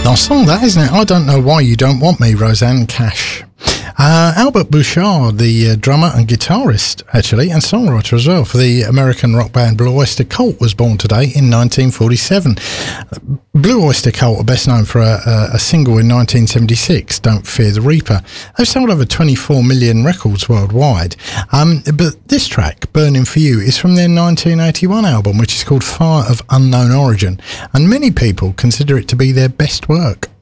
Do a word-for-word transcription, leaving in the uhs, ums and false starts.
Nice song that, isn't it? I Don't Know Why You Don't Want Me, Rosanne Cash. Uh, Albert Bouchard, the uh, drummer and guitarist, actually, and songwriter as well, for the American rock band Blue Oyster Cult, was born today in nineteen forty-seven. Blue Oyster Cult are best known for a, a, a single in nineteen seventy-six, Don't Fear the Reaper. They've sold over twenty-four million records worldwide. Um, but this track, Burning For You, is from their nineteen eighty-one album, which is called Fire of Unknown Origin, and many people consider it to be their best work.